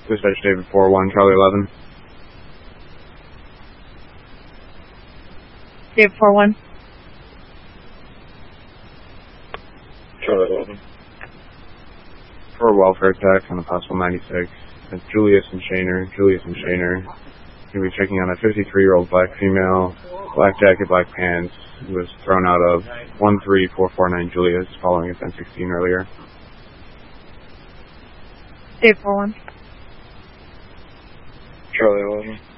Dispatch David 4-1, Charlie 11. David 4-1. Charlie 11. For a welfare attack on a possible 96. It's Julius and Shaner. Going to be checking on a 53-year-old black female, black jacket, black pants, who was thrown out of 13449 Julius following a 1016 earlier. David 4-1. Charlie 11.